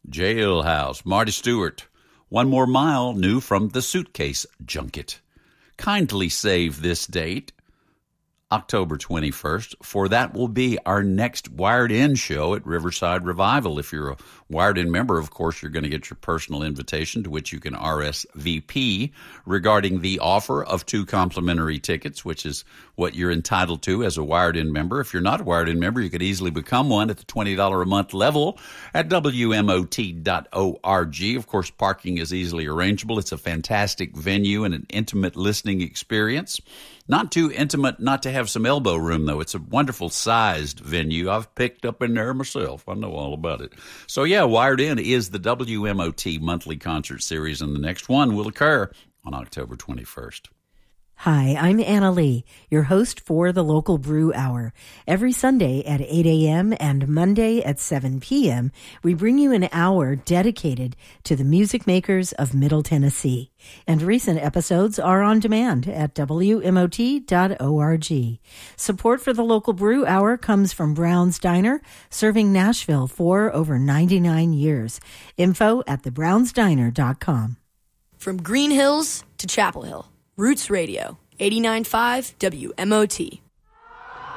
Jailhouse, Marty Stewart. One More Mile, new from the Suitcase Junket. Kindly save this date, October 21st, for that will be our next Wired In show at Riverside Revival. If you're a Wired In member, of course, you're going to get your personal invitation to which you can RSVP regarding the offer of 2 complimentary tickets, which is what you're entitled to as a Wired In member. If you're not a Wired In member, you could easily become one at the $20 a month level at WMOT.org. Of course, parking is easily arrangeable. It's a fantastic venue and an intimate listening experience. Not too intimate not to have some elbow room, though. It's a wonderful sized venue. I've picked up in there myself. I know all about it. So, yeah, Wired In is the WMOT monthly concert series, and the next one will occur on October 21st. Hi, I'm Anna Lee, your host for the Local Brew Hour. Every Sunday at 8 a.m. and Monday at 7 p.m., we bring you an hour dedicated to the music makers of Middle Tennessee. And recent episodes are on demand at WMOT.org. Support for the Local Brew Hour comes from Brown's Diner, serving Nashville for over 99 years. Info at thebrownsdiner.com. From Green Hills to Chapel Hill. Roots Radio, 89.5 WMOT.